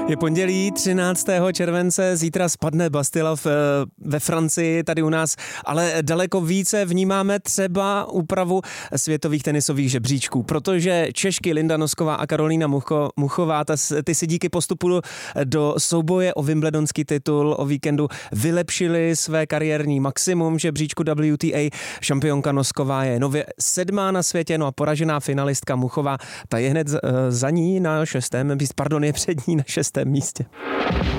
Je pondělí 13. července, zítra spadne Bastille ve Francii, tady u nás, ale daleko více vnímáme třeba úpravu světových tenisových žebříčků, protože Češky Linda Nosková a Karolína Muchová, ty si díky postupu do souboje o wimbledonský titul o víkendu vylepšili své kariérní maximum v žebříčku WTA. Šampionka Nosková je nově 7. na světě, no a poražená finalistka Muchová, ta je hned za ní na 6. místě, je před ní na 6. místě.